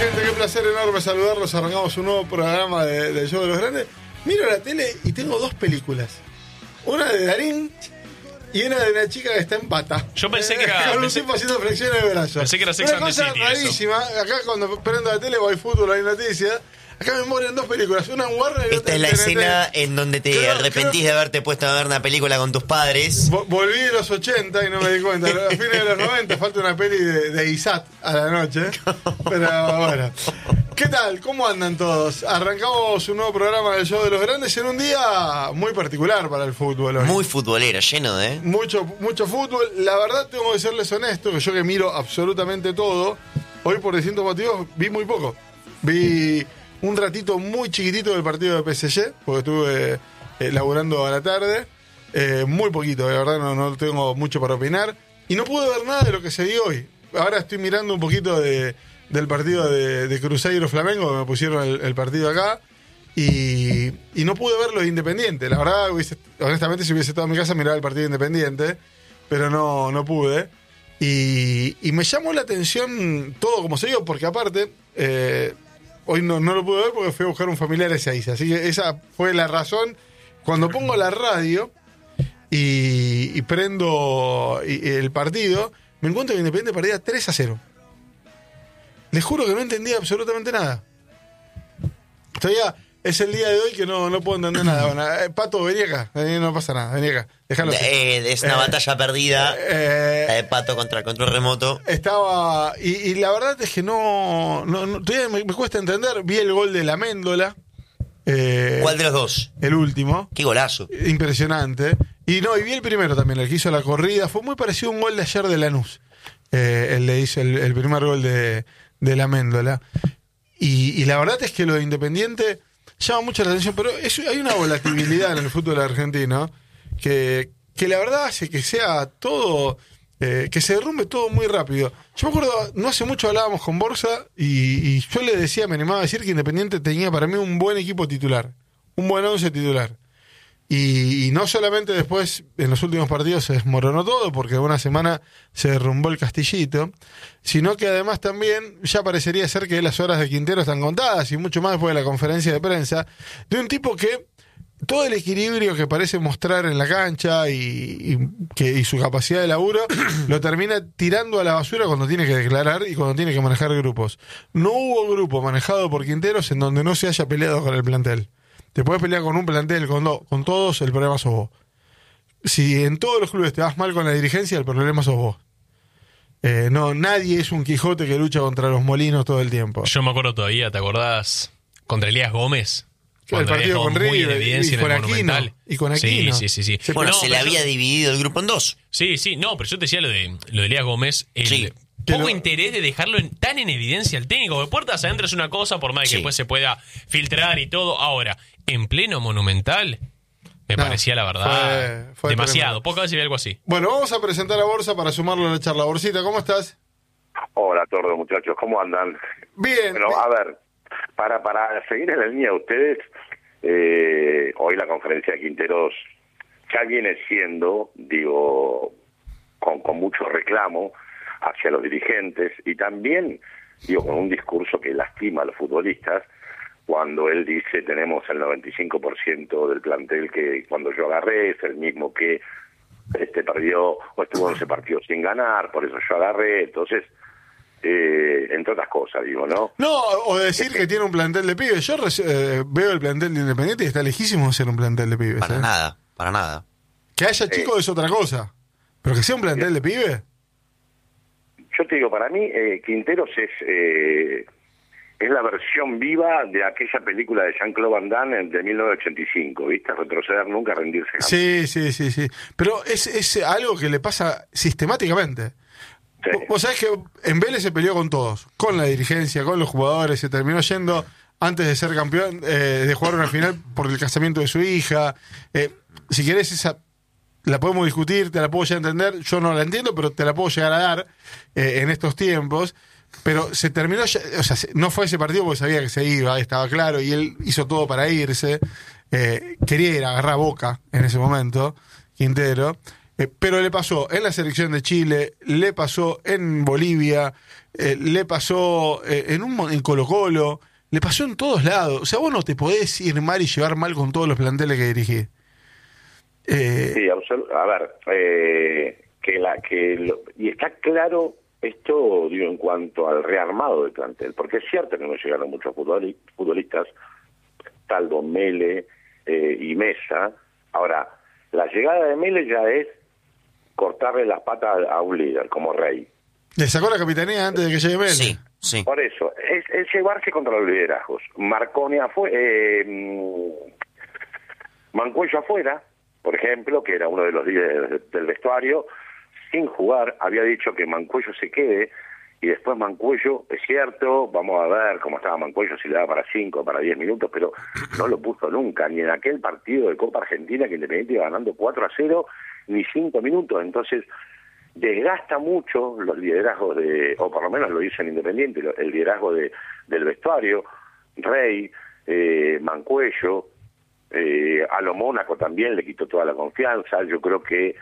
gente? Qué placer enorme saludarlos. Arrancamos un nuevo programa del Show de los Grandes. Miro la tele y tengo dos películas. Una de Darín y una de una chica que está en pata. Yo pensé que era... Con un tipo haciendo flexiones de brazos. Pensé que era Sex and the City. Una cosa rarísima. Acá cuando prendo la tele o hay fútbol, hay noticias. Acá me mueren dos películas, una en Warner y Esta otra es en la TNT. escena en donde te arrepentís de haberte puesto a ver una película con tus padres. Volví de los 80 y no me di cuenta. A fines de los 90 falta una peli de Isat a la noche. Pero bueno. ¿Qué tal? ¿Cómo andan todos? Arrancamos un nuevo programa del Show de los Grandes en un día muy particular para el fútbol hoy. Muy futbolero, lleno de... Mucho fútbol. La verdad tengo que serles honesto, que yo que miro absolutamente todo, hoy por distintos motivos vi muy poco. Vi un ratito muy chiquitito del partido de PSG, porque estuve laburando a la tarde. Muy poquito, de verdad no tengo mucho para opinar. Y no pude ver nada de lo que se dio hoy. Ahora estoy mirando un poquito del partido de Cruzeiro Flamengo, me pusieron el partido acá. Y no pude ver lo de Independiente. La verdad, honestamente, si hubiese estado en mi casa, miraba el partido de Independiente. Pero no pude. Y me llamó la atención todo como se dio, porque aparte... hoy no lo pude ver porque fui a buscar un familiar a Ezeiza. Así que esa fue la razón. Cuando pongo la radio y prendo el partido, me encuentro que Independiente perdía 3-0. Les juro que no entendía absolutamente nada. Todavía es el día de hoy que no puedo entender nada. Bueno, Pato, vení acá. No pasa nada, vení acá. Déjalo. Es una batalla perdida. La de Pato contra el control remoto. Estaba... Y la verdad es que no todavía me cuesta entender. Vi el gol de la Méndola. ¿Cuál de los dos? El último. Qué golazo. Impresionante. Y vi el primero también, el que hizo la corrida. Fue muy parecido a un gol de ayer de Lanús. Él le hizo el primer gol de la Méndola. Y la verdad es que lo de Independiente llama mucho la atención, pero hay una volatilidad en el fútbol argentino que la verdad hace que sea todo, que se derrumbe todo muy rápido. Yo me acuerdo, no hace mucho hablábamos con Borsa y yo le decía, me animaba a decir que Independiente tenía para mí un buen equipo titular, un buen 11 titular. Y no solamente después, en los últimos partidos se desmoronó todo, porque una semana se derrumbó el Castillito, sino que además también ya parecería ser que las horas de Quintero están contadas, y mucho más después de la conferencia de prensa, de un tipo que todo el equilibrio que parece mostrar en la cancha y su capacidad de laburo, lo termina tirando a la basura cuando tiene que declarar y cuando tiene que manejar grupos. No hubo grupo manejado por Quinteros en donde no se haya peleado con el plantel. Te puedes pelear con un plantel, con todos, el problema sos vos. Si en todos los clubes te vas mal con la dirigencia, el problema sos vos. Nadie es un Quijote que lucha contra los molinos todo el tiempo. Yo me acuerdo todavía, ¿te acordás? Contra Elías Gómez. El partido con River y con Aquino. Y con Aquino. Sí. Bueno, se le había dividido el grupo en dos. Sí, no, pero yo te decía lo de Elías Gómez. Sí. Poco interés de dejarlo tan en evidencia al técnico. De puertas adentro es una cosa, por más que después se pueda filtrar y todo. Ahora, en pleno Monumental, me parecía la verdad fue demasiado. tremendo. Pocas veces vi algo así. Bueno, vamos a presentar a Borsa para sumarlo a la charla. Borsita, ¿cómo estás? Hola, Tordo, muchachos, ¿cómo andan? Bien. Bueno, a ver, para seguir en la línea de ustedes, hoy la conferencia de Quinteros ya viene siendo, digo, con mucho reclamo hacia los dirigentes y también, digo, con un discurso que lastima a los futbolistas cuando él dice tenemos el 95% del plantel que cuando yo agarré es el mismo que perdió o estuvo 11 partidos sin ganar, por eso yo agarré, entonces entre otras cosas, digo, ¿no? No, o decir que tiene un plantel de pibes. Yo veo el plantel de Independiente y está lejísimo de ser un plantel de pibes. Para nada. Que haya chicos es otra cosa, pero que sea un plantel de pibes. Yo te digo, para mí Quinteros es la versión viva de aquella película de Jean-Claude Van Damme de 1985, ¿viste? Retroceder nunca, rendirse jamás. Sí. Pero es algo que le pasa sistemáticamente. Sí. Vos sabés que en Vélez se peleó con todos, con la dirigencia, con los jugadores, se terminó yendo antes de ser campeón, de jugar una final por el casamiento de su hija. Si querés esa... La podemos discutir, te la puedo ya entender, yo no la entiendo, pero te la puedo llegar a dar en estos tiempos. Pero se terminó, o sea, no fue ese partido porque sabía que se iba, estaba claro, y él hizo todo para irse. Quería ir a agarrar a Boca en ese momento, Quintero. pero le pasó en la selección de Chile, le pasó en Bolivia, le pasó en Colo-Colo, le pasó en todos lados. O sea, vos no te podés ir mal y llevar mal con todos los planteles que dirigís. Sí, a ver, y está claro esto, digo, en cuanto al rearmado del plantel, porque es cierto que no llegaron muchos futbolistas, Taldo, Mele y Mesa. Ahora, la llegada de Mele ya es cortarle las patas a un líder como Rey. ¿Le sacó la capitanía antes de que llegue Mele? Sí, sí. Por eso, es llevarse contra los liderazgos. Marconi Mancuello afuera, por ejemplo, que era uno de los líderes del vestuario, sin jugar, había dicho que Mancuello se quede, y después Mancuello, es cierto, vamos a ver cómo estaba Mancuello, si le daba para 5, para 10 minutos, pero no lo puso nunca, ni en aquel partido de Copa Argentina que Independiente iba ganando 4-0, ni 5 minutos. Entonces, desgasta mucho los liderazgos o por lo menos lo dice en Independiente, el liderazgo del vestuario, Rey, Mancuello, a lo Mónaco también le quitó toda la confianza. Yo creo que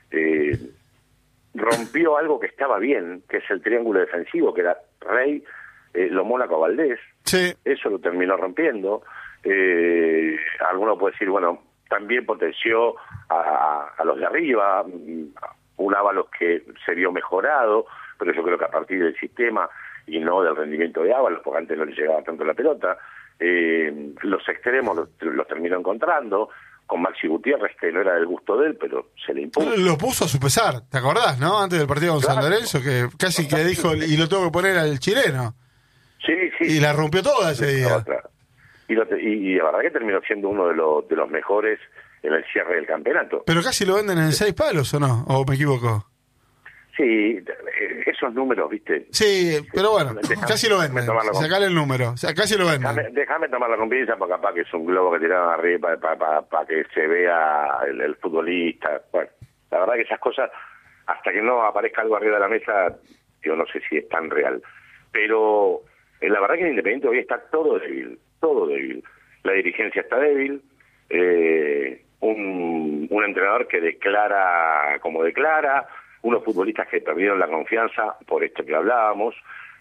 rompió algo que estaba bien, que es el triángulo defensivo, que era Rey, lo Mónaco, Valdés. Sí. Eso lo terminó rompiendo. Alguno puede decir, bueno, también potenció a los de arriba, un Ábalos que se vio mejorado, pero yo creo que a partir del sistema y no del rendimiento de Ábalos, porque antes no le llegaba tanto la pelota. Los extremos los terminó encontrando, con Maxi Gutiérrez, que no era del gusto de él, pero se le impuso. Lo puso a su pesar, ¿te acordás, no? Antes del partido con San Lorenzo, que casi que dijo, y lo tengo que poner al chileno. Sí, sí. Y la rompió toda ese día. Y la verdad que terminó siendo uno de los mejores en el cierre del campeonato. Pero casi lo venden en 6 palos, ¿o no? ¿O me equivoco? Sí, esos números, ¿viste? Sí, pero bueno, casi lo venden. Sacale el número, o sea, casi lo venden. Déjame tomarla con pinzas, porque capaz que es un globo que tiraron arriba para que se vea el futbolista. Bueno, la verdad que esas cosas, hasta que no aparezca algo arriba de la mesa, yo no sé si es tan real. Pero la verdad que en Independiente hoy está todo débil, todo débil. La dirigencia está débil, un entrenador que declara como declara, unos futbolistas que perdieron la confianza por esto que hablábamos,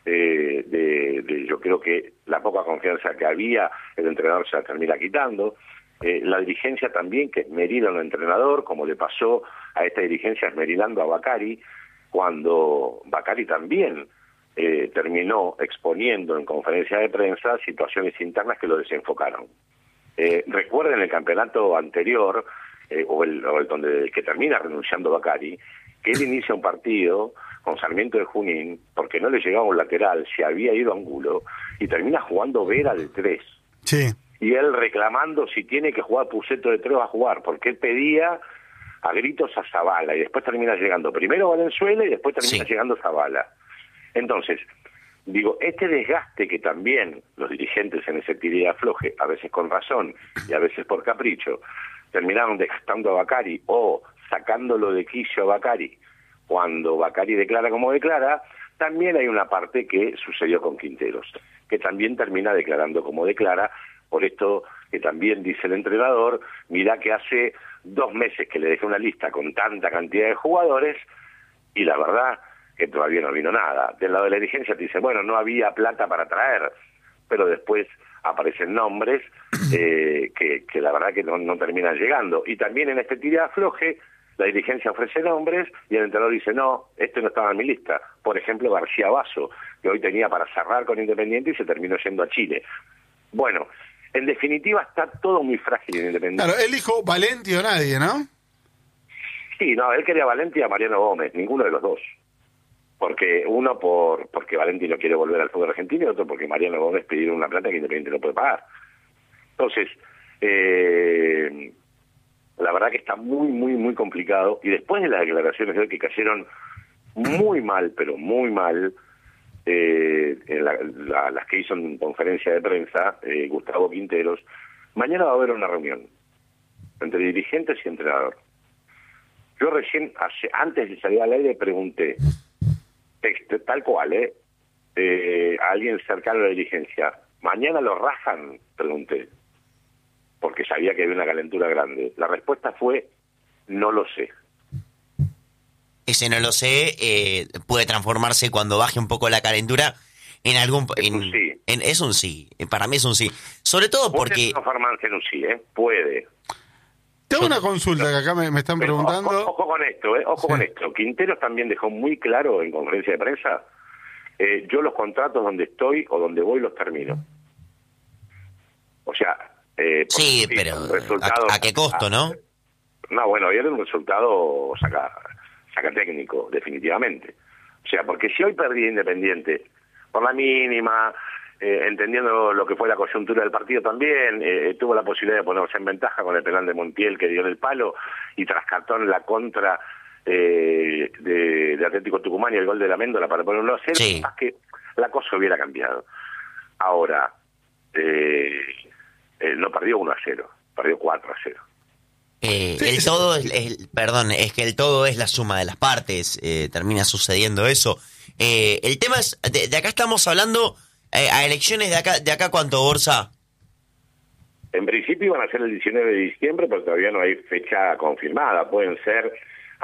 yo creo que la poca confianza que había, el entrenador se la termina quitando, la dirigencia también que esmerila al entrenador, como le pasó a esta dirigencia esmerilando a Bacari, cuando Bacari también terminó exponiendo en conferencia de prensa situaciones internas que lo desenfocaron. Recuerden el campeonato anterior, o el donde que termina renunciando Bacari, que él inicia un partido con Sarmiento de Junín, porque no le llegaba un lateral, se había ido a Angulo, y termina jugando Vera de 3. Sí. Y él reclamando si tiene que jugar Puceto de 3 va a jugar, porque él pedía a gritos a Zabala, y después termina llegando primero Valenzuela y después termina llegando Zabala. Entonces, digo, este desgaste que también los dirigentes en ese tire y afloje, a veces con razón y a veces por capricho, terminaron desgastando a Bacari o sacándolo de quicio a Bacari cuando Bacari declara como declara, también hay una parte que sucedió con Quinteros, que también termina declarando como declara, por esto que también dice el entrenador, mirá que hace 2 meses que le dejé una lista con tanta cantidad de jugadores y la verdad que todavía no vino nada. Del lado de la dirigencia te dice, bueno, no había plata para traer, pero después aparecen nombres que la verdad que no terminan llegando. Y también en este tira afloje, la dirigencia ofrece nombres y el entrenador dice, no, este no estaba en mi lista. Por ejemplo, García Basso, que hoy tenía para cerrar con Independiente y se terminó yendo a Chile. Bueno, en definitiva está todo muy frágil en Independiente. Claro, él dijo Valenti o nadie, ¿no? Sí, no, él quería a Valenti y a Mariano Gómez, ninguno de los dos. Porque uno porque Valenti no quiere volver al fútbol argentino y otro porque Mariano Gómez pidieron una plata que Independiente no puede pagar. Entonces, la verdad que está muy, muy, muy complicado. Y después de las declaraciones de hoy que cayeron muy mal, pero muy mal, en las que hizo en conferencia de prensa Gustavo Quinteros, mañana va a haber una reunión entre dirigentes y entrenador. Yo recién, antes de salir al aire, pregunté, tal cual, a alguien cercano a la dirigencia, ¿mañana lo rajan? Pregunté, porque sabía que había una calentura grande. La respuesta fue, no lo sé. Ese no lo sé, puede transformarse cuando baje un poco la calentura en algún... Es un sí, para mí es un sí. Sobre todo porque... Puede transformarse en un sí, puede. Tengo una consulta que acá me están preguntando. Ojo con esto, ojo con esto. Quinteros también dejó muy claro en conferencia de prensa, yo los contratos donde estoy o donde voy los termino. O sea... sí, pero ¿a qué costo, no? No, bueno, ayer un resultado saca técnico, definitivamente. O sea, porque si hoy perdí Independiente por la mínima, entendiendo lo que fue la coyuntura del partido también, tuvo la posibilidad de ponerse en ventaja con el penal de Montiel que dio en el palo y tras cartón la contra de Atlético Tucumán y el gol de la Méndola para poner 1-0, sí. Más que la cosa hubiera cambiado. Ahora, no perdió 1-0, perdió 4-0. El todo es que el todo es la suma de las partes, termina sucediendo eso. El tema es, de acá estamos hablando a elecciones de acá ¿cuánto, Borsa? En principio van a ser el 19 de diciembre, pero todavía no hay fecha confirmada. Pueden ser,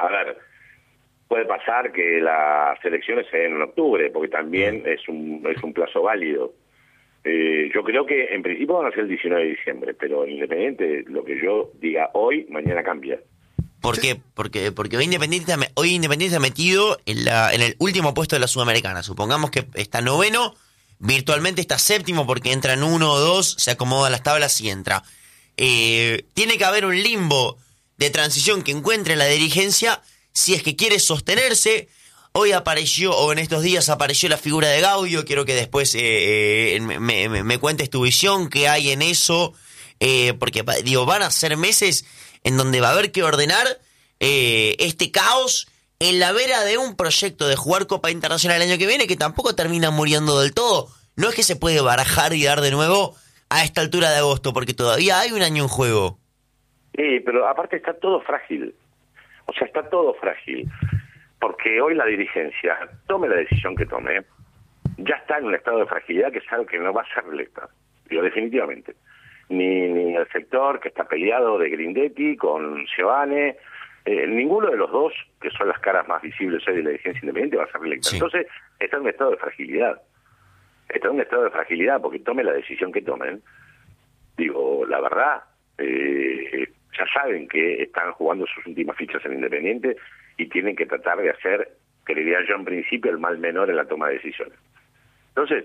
puede pasar que las elecciones se den en octubre, porque también es un plazo válido. Yo creo que en principio van a ser el 19 de diciembre, pero Independiente, lo que yo diga hoy, mañana cambia. ¿Por qué? Porque hoy Independiente está metido en el último puesto de la Sudamericana. Supongamos que está noveno, virtualmente está séptimo porque entran 1 o 2, se acomodan las tablas y entra. Tiene que haber un limbo de transición que encuentre la dirigencia si es que quiere sostenerse. Hoy apareció, o en estos días apareció la figura de Gaudio. Quiero que después me cuentes tu visión, qué hay en eso, porque digo, van a ser meses en donde va a haber que ordenar este caos en la vera de un proyecto de jugar Copa Internacional el año que viene que tampoco termina muriendo del todo. No es que se puede barajar y dar de nuevo a esta altura de agosto, porque todavía hay un año en juego. Sí, pero aparte está todo frágil. O sea, está todo frágil. Porque hoy la dirigencia, tome la decisión que tome, ya está en un estado de fragilidad que es algo que no va a ser reelecta. Digo, definitivamente. Ni el sector que está peleado de Grindetti con Giovane, ninguno de los dos, que son las caras más visibles hoy de la dirigencia independiente, va a ser reelecta. Sí. Entonces, está en un estado de fragilidad. Está en un estado de fragilidad porque tome la decisión que tomen. Digo, la verdad, ya saben que están jugando sus últimas fichas en Independiente y tienen que tratar de hacer, creería yo en principio, el mal menor en la toma de decisiones. Entonces,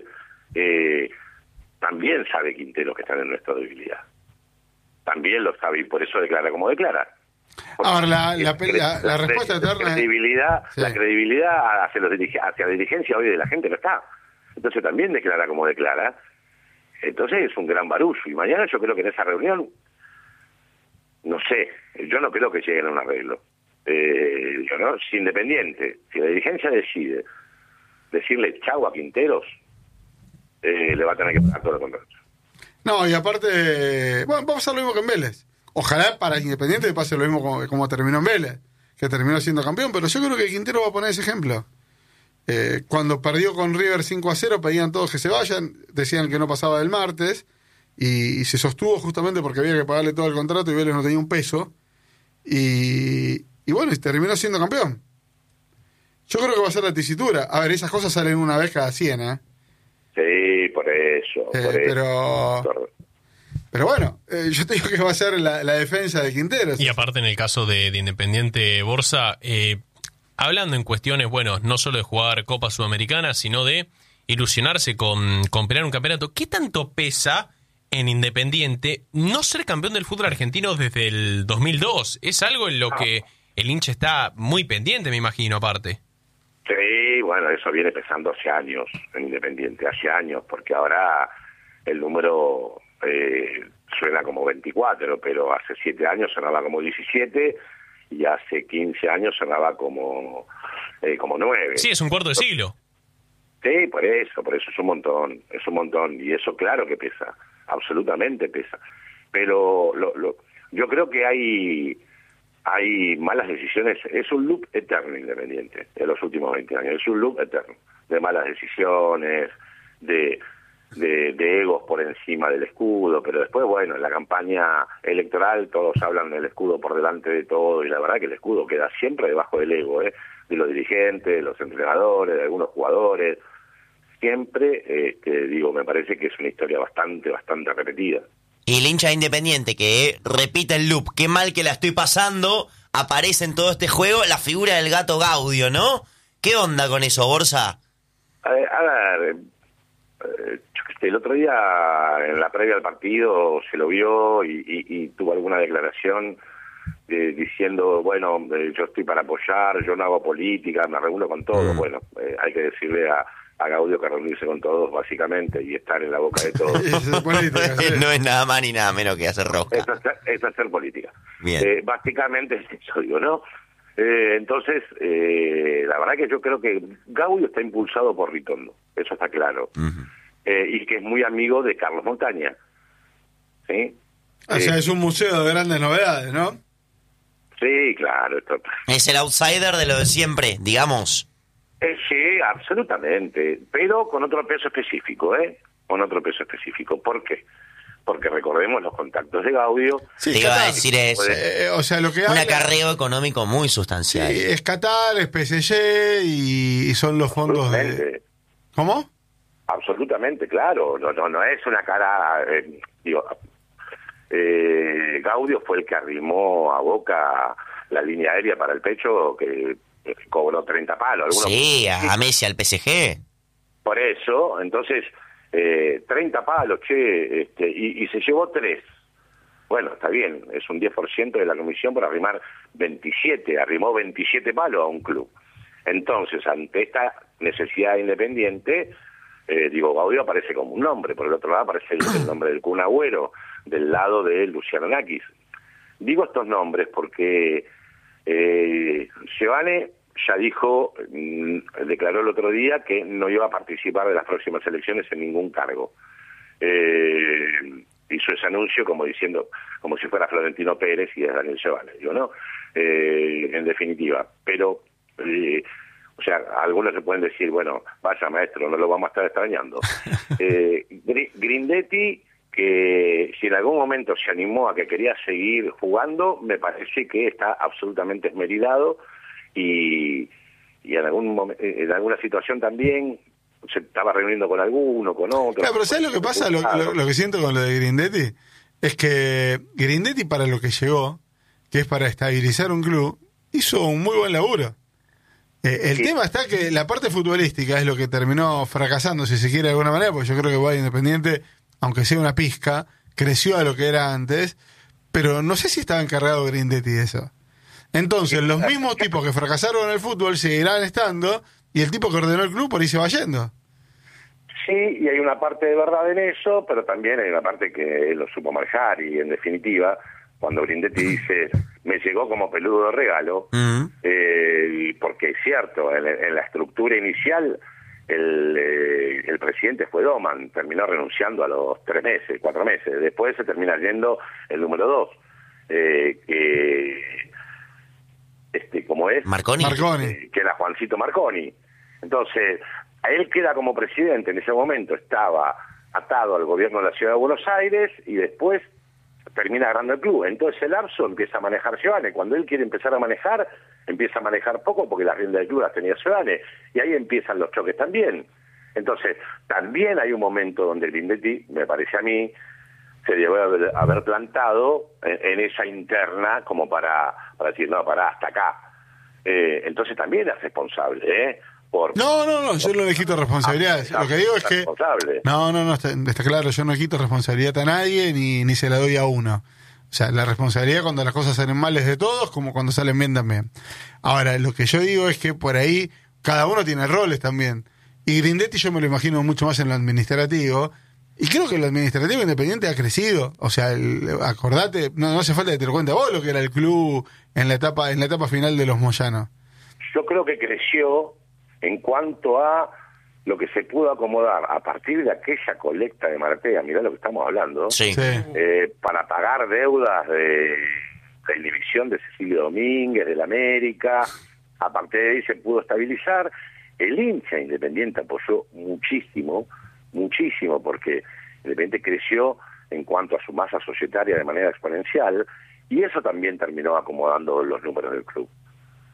también sabe Quintero que están en nuestra debilidad. También lo sabe y por eso declara como declara. Ahora, la respuesta eterna... La credibilidad hacia la dirigencia hoy de la gente no está. Entonces también declara como declara. Entonces es un gran barullo. Y mañana yo creo que en esa reunión, no sé, yo no creo que lleguen a un arreglo. ¿No? Si Independiente, si la dirigencia decide decirle chau a Quinteros, le va a tener que pagar todo el contrato. No, y aparte, bueno, vamos a hacer lo mismo que en Vélez. Ojalá para Independiente le pase lo mismo como terminó en Vélez, que terminó siendo campeón, pero yo creo que Quintero va a poner ese ejemplo. Cuando perdió con River 5-0, pedían todos que se vayan, decían que no pasaba del martes, y se sostuvo justamente porque había que pagarle todo el contrato y Vélez no tenía un peso, y bueno, y terminó siendo campeón. Yo creo que va a ser la tesitura. A ver, esas cosas salen una vez cada 100, ¿eh? Sí, por eso. Pero bueno, yo te digo que va a ser la defensa de Quinteros. Y aparte en el caso de Independiente Borsa, hablando en cuestiones, bueno, no solo de jugar Copa Sudamericana, sino de ilusionarse con pelear un campeonato. ¿Qué tanto pesa en Independiente no ser campeón del fútbol argentino desde el 2002? Es algo en lo que el hincha está muy pendiente, me imagino, aparte. Sí, bueno, eso viene pesando hace años en Independiente, hace años, porque ahora el número suena como 24, pero hace 7 años sonaba como 17 y hace 15 años sonaba como 9. Sí, es un cuarto de siglo. Sí, por eso es un montón, y eso claro que pesa, absolutamente pesa. Pero yo creo que hay malas decisiones, es un loop eterno Independiente en los últimos 20 años, es un loop eterno de malas decisiones, de egos por encima del escudo, pero después, bueno, en la campaña electoral todos hablan del escudo por delante de todo, y la verdad que el escudo queda siempre debajo del ego, de los dirigentes, de los entrenadores, de algunos jugadores. Siempre, me parece que es una historia bastante repetida. Y el hincha Independiente que repite el loop, qué mal que la estoy pasando, aparece en todo este juego la figura del Gato Gaudio, ¿no? ¿Qué onda con eso, Borsa? A ver, el otro día en la previa al partido se lo vio y tuvo alguna declaración diciendo, bueno, yo estoy para apoyar, yo no hago política, me reúno con todos. Bueno, hay que decirle a Gaudio que reunirse con todos, básicamente, y estar en la boca de todos. No es nada más ni nada menos que hacer rosca. Es hacer política. Bien. Básicamente es eso, digo, ¿no? Entonces, la verdad que yo creo que Gaudio está impulsado por Ritondo, eso está claro. Uh-huh. Y que es muy amigo de Carlos Montaña. ¿Sí? O sea, es un museo de grandes novedades, ¿no? Sí, claro. Es el outsider de lo de siempre, digamos. Sí, absolutamente, pero con otro peso específico, Con otro peso específico. ¿Por qué? Porque recordemos los contactos de Gaudio. Sí, te iba a Qatar. decir eso. O sea, lo que Un habla... acarreo económico muy sustancial. Sí, es Qatar, es PSG y son los fondos de... ¿Cómo? Absolutamente, claro. No es una cara... Gaudio fue el que arrimó a Boca la línea aérea para el pecho que cobró 30 palos. Sí, a Messi, al PSG. Por eso, entonces, 30 palos, y se llevó 3. Bueno, está bien, es un 10% de la comisión por arrimar 27, arrimó 27 palos a un club. Entonces, ante esta necesidad Independiente, Gaudio aparece como un nombre, por el otro lado aparece el nombre del Kun Agüero, del lado de Luciano Nakis. Digo estos nombres porque Giovane ya declaró el otro día que no iba a participar de las próximas elecciones en ningún cargo. Hizo ese anuncio como diciendo, como si fuera Florentino Pérez y es Daniel Giovane, en definitiva. Pero, algunos se pueden decir, bueno, vaya maestro, no lo vamos a estar extrañando. Grindetti, que si en algún momento se animó a que quería seguir jugando, me parece que está absolutamente esmerilado y en alguna situación también se estaba reuniendo con alguno, con otro. Claro, pero ¿sabes lo que pasa? Lo que siento con lo de Grindetti es que Grindetti, para lo que llegó, que es para estabilizar un club, hizo un muy buen laburo. El tema está que la parte futbolística es lo que terminó fracasando, si se quiere de alguna manera, porque yo creo que Guay Independiente, aunque sea una pizca, creció a lo que era antes, pero no sé si estaba encargado Grindetti de eso. Entonces, los mismos tipos que fracasaron en el fútbol seguirán estando, y el tipo que ordenó el club por ahí se va yendo. Sí, y hay una parte de verdad en eso, pero también hay una parte que él lo supo manejar, y en definitiva, cuando Grindetti dice, me llegó como peludo de regalo, porque es cierto, en la estructura inicial, el presidente fue Doman, terminó renunciando a los 4 meses, después se termina yendo el número 2, ¿cómo es? Marconi. Que era Juancito Marconi. Entonces, a él queda como presidente, en ese momento estaba atado al gobierno de la Ciudad de Buenos Aires y después termina agarrando el club. Entonces el lapso empieza a manejar Giovane. Cuando él quiere empezar a manejar, empieza a manejar poco porque las riendas del club las tenía Giovane. Y ahí empiezan los choques también. Entonces, también hay un momento donde Grindetti, me parece a mí, se debe haber plantado en esa interna como para decir, no, pará, hasta acá. Entonces también es responsable, No, yo no le quito responsabilidades. Lo que digo es que... No, está claro, yo no le quito responsabilidad a nadie ni se la doy a uno. O sea, la responsabilidad cuando las cosas salen mal es de todos, como cuando salen bien también. Ahora, lo que yo digo es que por ahí cada uno tiene roles también. Y Grindetti yo me lo imagino mucho más en lo administrativo. Y creo que lo administrativo Independiente ha crecido. O sea, acordate, no hace falta que te lo cuente a vos lo que era el club en la etapa final de los Moyanos. Yo creo que creció en cuanto a lo que se pudo acomodar a partir de aquella colecta de Maratea, mirá lo que estamos hablando, Sí. para pagar deudas de la inhibición de Cecilio Domínguez, del América. A partir de ahí se pudo estabilizar. El hincha Independiente apoyó muchísimo, porque Independiente creció en cuanto a su masa societaria de manera exponencial, y eso también terminó acomodando los números del club.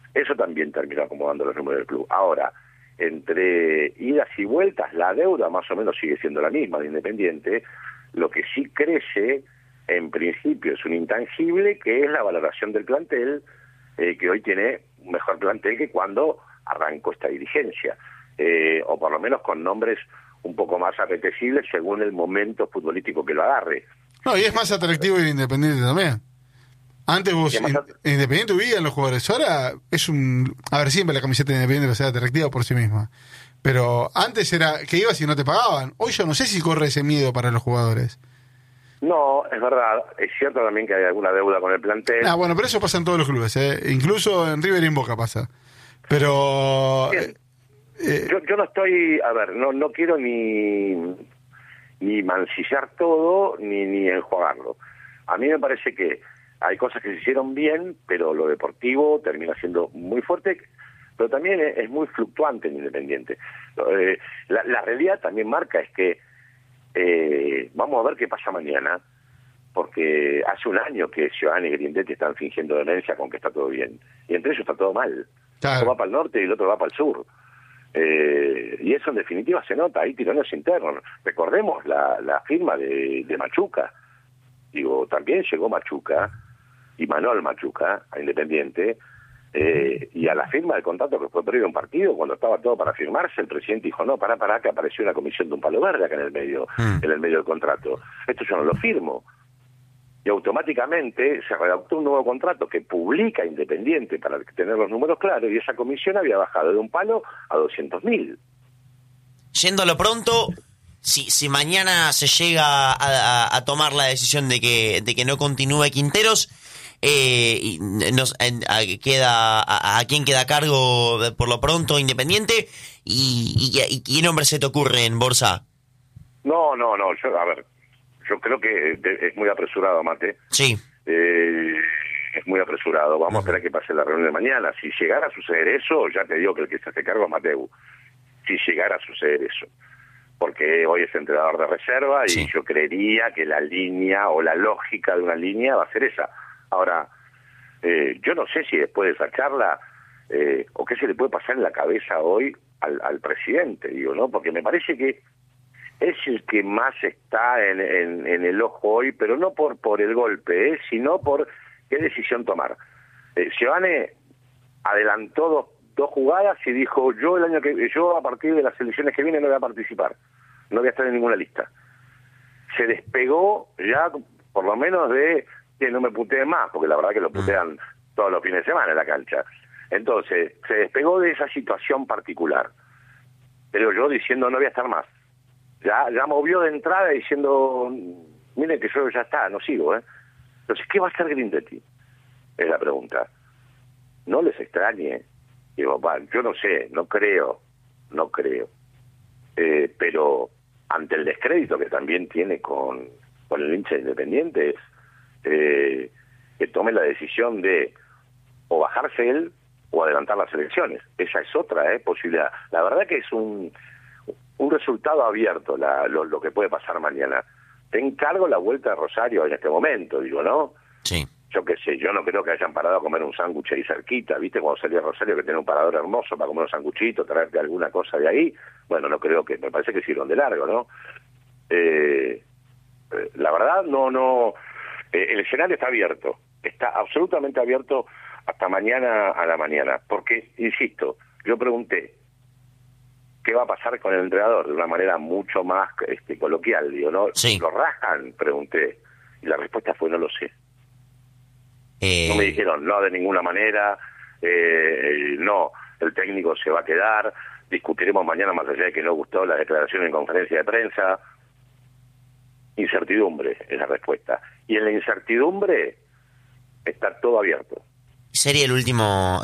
Eso también terminó acomodando los números del club. Ahora, entre idas y vueltas, la deuda más o menos sigue siendo la misma de Independiente. Lo que sí crece, en principio, es un intangible, que es la valoración del plantel, que hoy tiene un mejor plantel que cuando arrancó esta dirigencia, o por lo menos con nombres un poco más apetecibles según el momento futbolístico que lo agarre. No, y es más atractivo ir Independiente también. Antes vos, Independiente huían los jugadores. Ahora es a ver, siempre la camiseta de Independiente va a ser atractiva por sí misma. Pero antes era que ibas y no te pagaban. Hoy yo no sé si corre ese miedo para los jugadores. No, es verdad. Es cierto también que hay alguna deuda con el plantel. Bueno, pero eso pasa en todos los clubes, ¿eh? Incluso en River y en Boca pasa. Pero... Yo no estoy... A ver, no quiero ni mancillar todo, ni enjuagarlo. A mí me parece que hay cosas que se hicieron bien, pero lo deportivo termina siendo muy fuerte, pero también es muy fluctuante en Independiente. La realidad también marca es que vamos a ver qué pasa mañana, porque hace un año que Giovanni y Grindetti están fingiendo demencia con que está todo bien, y entre ellos está todo mal. Claro. Uno va para el norte y el otro va para el sur. Y eso en definitiva se nota, hay tirones internos. Recordemos la firma de Machuca. Digo, también llegó Machuca y Manuel Machuca a Independiente, y a la firma del contrato que fue previo a un partido, cuando estaba todo para firmarse, el presidente dijo, no, pará, que apareció una comisión de un palo verde acá en el medio del contrato. Esto yo no lo firmo. Y automáticamente se redactó un nuevo contrato que publica Independiente para tener los números claros, y esa comisión había bajado de un palo a 200.000. Yéndolo pronto, si mañana se llega a tomar la decisión de que no continúe Quinteros, ¿a quién queda a cargo por lo pronto Independiente? ¿Y qué nombre se te ocurre en Borsa? No, yo creo que es muy apresurado, Mate. Sí. Es muy apresurado. Vamos a esperar que pase la reunión de mañana. Si llegara a suceder eso, ya te digo que el que se hace cargo es Mateu. Si llegara a suceder eso. Porque hoy es entrenador de reserva, y yo creería que la línea o la lógica de una línea va a ser esa. Ahora, yo no sé si después de esa charla, o qué se le puede pasar en la cabeza hoy al presidente, digo, ¿no? Porque me parece que es el que más está en el ojo hoy, pero no por el golpe, sino por qué decisión tomar. Giovanni adelantó dos jugadas y dijo, yo a partir de las elecciones que vienen no voy a participar, no voy a estar en ninguna lista. Se despegó ya, por lo menos, de que no me puteen más, porque la verdad que lo putean todos los fines de semana en la cancha. Entonces, se despegó de esa situación particular, pero yo diciendo no voy a estar más. Ya movió de entrada diciendo, miren que yo ya está, no sigo, Entonces, ¿qué va a hacer Grindetti? Es la pregunta. No les extrañe. Digo, yo no sé, no creo. Pero ante el descrédito que también tiene con el hincha Independiente, que tome la decisión de o bajarse él o adelantar las elecciones. Esa es otra posibilidad. La verdad que es un resultado abierto lo que puede pasar mañana. Te encargo la vuelta de Rosario en este momento, digo, ¿no? Sí. Yo qué sé, yo no creo que hayan parado a comer un sándwich ahí cerquita, ¿viste? Cuando salía Rosario, que tiene un parador hermoso para comer un sanguchito, traerte alguna cosa de ahí. Bueno, no creo que, me parece que siguieron de largo, ¿no? La verdad, no. El escenario está abierto, está absolutamente abierto hasta mañana a la mañana, porque, insisto, yo pregunté, ¿qué va a pasar con el entrenador? De una manera mucho más coloquial, digo, ¿no? Sí. ¿Lo rajan? Pregunté. Y la respuesta fue, no lo sé. No me dijeron, no, de ninguna manera, no, el técnico se va a quedar, discutiremos mañana más allá de que no gustó la declaración en conferencia de prensa. Incertidumbre es la respuesta. Y en la incertidumbre está todo abierto. Sería el último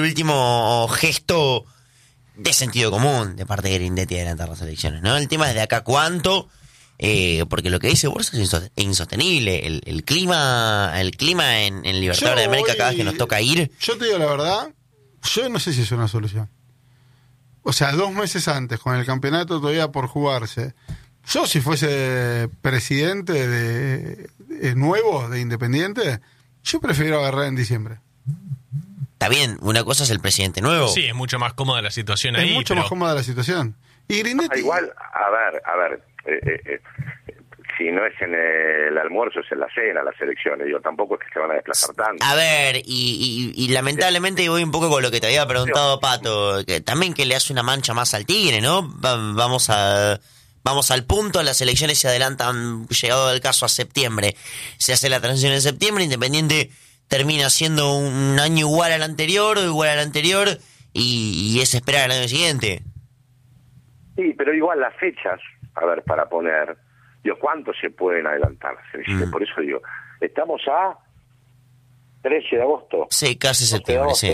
gesto de sentido común de parte de Grindetti de adelantar las elecciones, ¿no? El tema es de acá cuánto, porque lo que dice Borsa es insostenible. El clima en Libertadores de América cada vez que nos toca ir. Yo te digo la verdad, yo no sé si es una solución. O sea, 2 meses antes, con el campeonato todavía por jugarse, yo si fuese presidente de nuevo de Independiente, yo prefiero agarrar en diciembre. está bien, una cosa es el presidente nuevo. Sí, es mucho más cómoda la situación ahí. Es mucho más cómoda la situación. Y Grindetti... Igual, a ver, si no es en el almuerzo, es en la cena, las elecciones. Digo, tampoco es que se van a desplazar tanto. A ver, y lamentablemente voy un poco con lo que te había preguntado, Pato, que también que le hace una mancha más al Tigre, ¿no? Vamos al punto, las elecciones se adelantan, llegado el caso, a septiembre. Se hace la transición en septiembre, Independiente termina siendo un año igual al anterior, y es esperar al año siguiente. Sí, pero igual las fechas, a ver, para poner, digo, ¿cuánto se pueden adelantar? Por eso digo, estamos a 13 de agosto. Sí, casi septiembre, sí.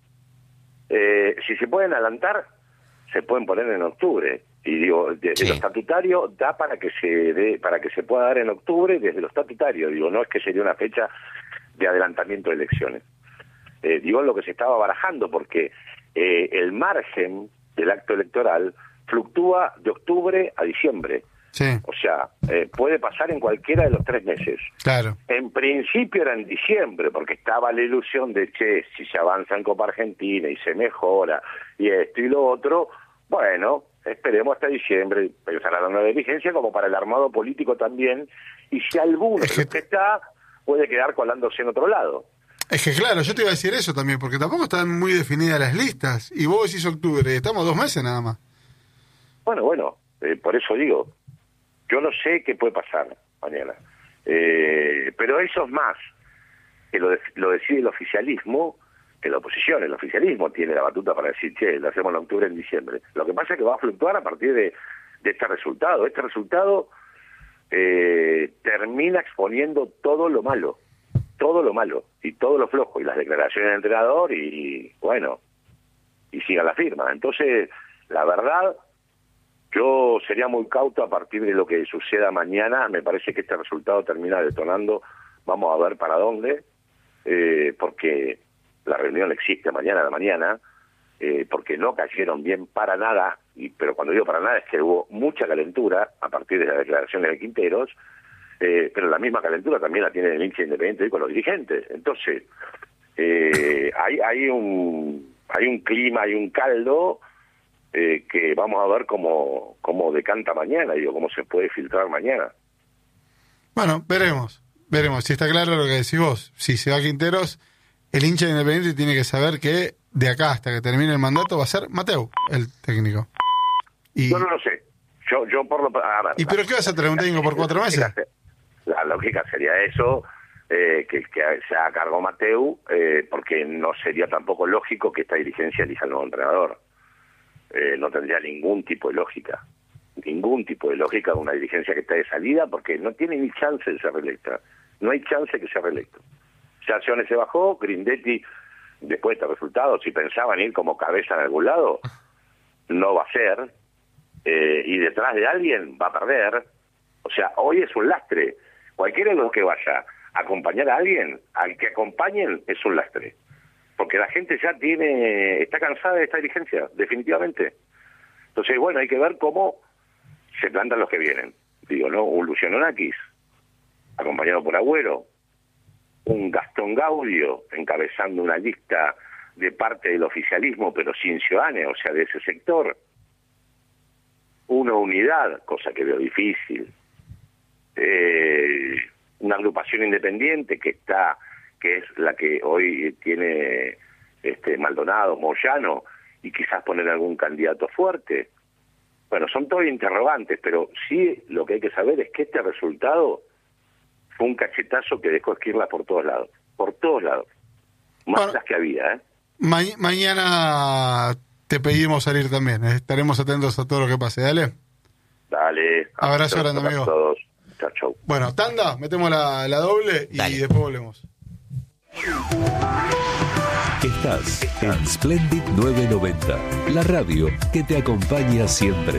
Si se pueden adelantar, se pueden poner en octubre. Y digo, desde lo estatutario da para que se pueda dar en octubre desde lo estatutario. Digo, no es que sería una fecha de adelantamiento de elecciones. Digo lo que se estaba barajando, porque el margen del acto electoral fluctúa de octubre a diciembre. Sí. O sea, puede pasar en cualquiera de los 3 meses. Claro. En principio era en diciembre, porque estaba la ilusión de, si se avanza en Copa Argentina y se mejora, y esto y lo otro, bueno, esperemos hasta diciembre, empezará la nueva vigencia, como para el armado político también, y si alguno que está, puede quedar colándose en otro lado. Es que claro, yo te iba a decir eso también, porque tampoco están muy definidas las listas, y vos decís octubre, y estamos 2 meses nada más. Bueno, por eso digo, yo no sé qué puede pasar mañana, pero eso es más, que lo decide el oficialismo que la oposición. El oficialismo tiene la batuta para decir, lo hacemos en octubre, en diciembre. Lo que pasa es que va a fluctuar a partir de este resultado. Este resultado termina exponiendo todo lo malo, y todo lo flojo, y las declaraciones del entrenador, y bueno, y siga la firma. Entonces, la verdad, yo sería muy cauto a partir de lo que suceda mañana. Me parece que este resultado termina detonando, vamos a ver para dónde, porque la reunión existe mañana a la mañana, porque no cayeron bien para nada, pero cuando digo para nada es que hubo mucha calentura a partir de las declaraciones de Quinteros, pero la misma calentura también la tiene el hincha Independiente y con los dirigentes. Entonces, hay un clima, hay un caldo que vamos a ver cómo decanta mañana, cómo se puede filtrar mañana. Bueno, veremos si está claro lo que decís vos. Si se va Quinteros, el hincha de Independiente tiene que saber que de acá hasta que termine el mandato va a ser Mateu el técnico. Yo no lo sé. Yo por lo... ¿Y pero qué vas a traer un técnico por 4 meses? La lógica sería eso, que se haga cargo Mateu, porque no sería tampoco lógico que esta dirigencia elija al nuevo entrenador. No tendría ningún tipo de lógica de una dirigencia que está de salida, porque no tiene ni chance de ser reelecta. No hay chance que sea reelecto. Sanciones se bajó, Grindetti, después de este resultado, si pensaban ir como cabeza en algún lado, no va a ser, y detrás de alguien va a perder. O sea, hoy es un lastre. Cualquiera de los que vaya a acompañar a alguien, al que acompañen, es un lastre. Porque la gente ya está cansada de esta dirigencia, definitivamente. Entonces, bueno, hay que ver cómo se plantan los que vienen. Un Luciano Nakis, acompañado por Agüero, un Gastón Gaudio encabezando una lista de parte del oficialismo, pero sin Ciudadanos, o sea, de ese sector. Una unidad, cosa que veo difícil. Una agrupación independiente que es la que hoy tiene Maldonado, Moyano, y quizás poner algún candidato fuerte. Bueno, son todos interrogantes, pero sí lo que hay que saber es que este resultado fue un cachetazo que dejó esquirlas por todos lados, más las que había. Mañana te pedimos salir también, estaremos atentos a todo lo que pase. Dale. Abrazo grande, amigo. A todos. Chau. Bueno, tanda, metemos la doble y Dale. después volvemos. Estás en Splendid 990, la radio que te acompaña siempre.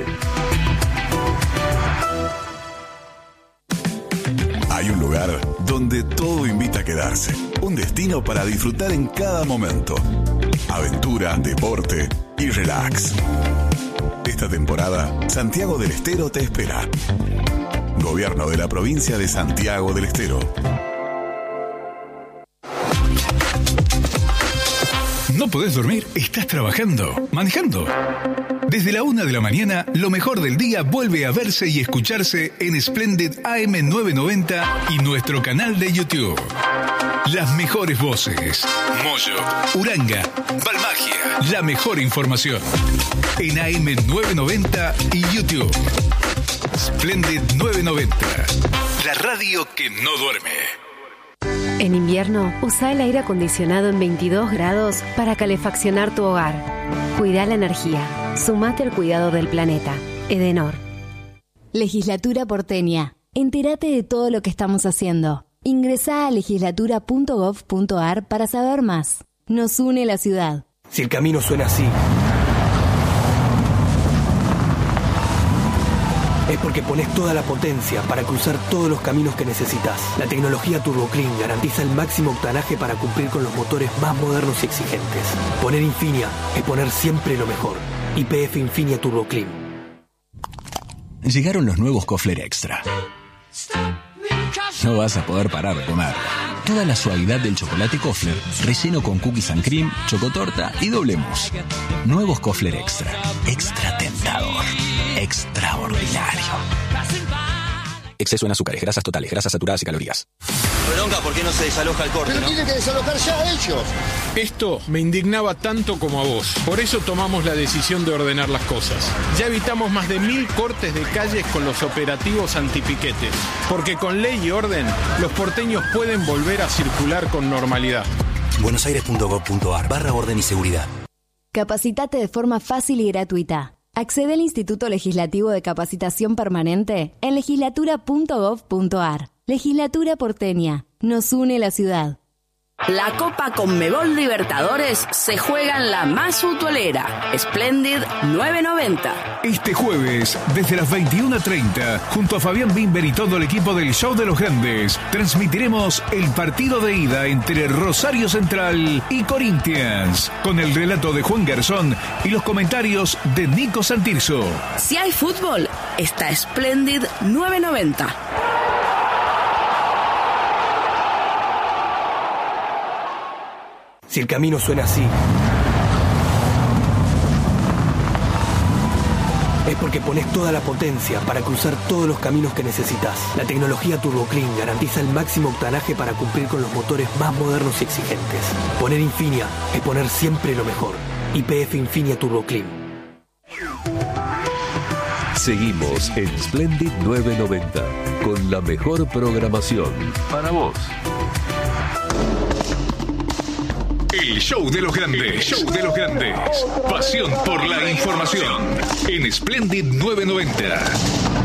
Hay un lugar donde todo invita a quedarse. Un destino para disfrutar en cada momento. Aventura, deporte y relax. Esta temporada, Santiago del Estero te espera. Gobierno de la provincia de Santiago del Estero. no podés dormir, estás trabajando, manejando. Desde la 1 de la mañana, lo mejor del día vuelve a verse y escucharse en Splendid AM990 y nuestro canal de YouTube. Las mejores voces, Moyo, Uranga, Balmagia, la mejor información. En AM990 y YouTube. Splendid 990, la radio que no duerme. En invierno, usa el aire acondicionado en 22 grados para calefaccionar tu hogar. Cuida la energía. Sumate al cuidado del planeta. Edenor. Legislatura porteña. Entérate de todo lo que estamos haciendo. Ingresá a legislatura.gov.ar para saber más. Nos une la ciudad. Si el camino suena así, es porque pones toda la potencia para cruzar todos los caminos que necesitas. La tecnología Turbo Clean garantiza el máximo octanaje para cumplir con los motores más modernos y exigentes. Poner Infinia es poner siempre lo mejor. YPF Infinia Turbo Clean. Llegaron los nuevos Kofler Extra. No vas a poder parar de comer. Toda la suavidad del chocolate Kofler, relleno con cookies and cream, chocotorta y doble mousse. Nuevos Kofler Extra. Extra tentador. Extraordinario. Exceso en azúcares, grasas totales, grasas saturadas y calorías. Bronca, ¿por qué no se desaloja el corte? Pero tienen que desalojar ya ellos. Esto me indignaba tanto como a vos. Por eso tomamos la decisión de ordenar las cosas. Ya evitamos más de 1000 cortes de calles con los operativos antipiquetes. Porque con ley y orden, los porteños pueden volver a circular con normalidad. buenosaires.gov.ar/orden y seguridad. Capacitate de forma fácil y gratuita. Accede al Instituto Legislativo de Capacitación Permanente en legislatura.gov.ar. Legislatura porteña. Nos une la ciudad. La Copa Conmebol Libertadores se juega en la más futbolera, Splendid 990. Este jueves, desde las 21:30, junto a Fabián Bimber y todo el equipo del Show de los Grandes, transmitiremos el partido de ida entre Rosario Central y Corinthians, con el relato de Juan Garzón y los comentarios de Nico Santirso. Si hay fútbol, está Splendid 990. Si el camino suena así, es porque pones toda la potencia para cruzar todos los caminos que necesitas. La tecnología Turbo Clean garantiza el máximo octanaje para cumplir con los motores más modernos y exigentes. Poner Infinia es poner siempre lo mejor. YPF Infinia Turbo Clean. Seguimos en Splendid 990 con la mejor programación para vos. El Show de los Grandes. Show de los Grandes. Pasión por la información. En Splendid 990.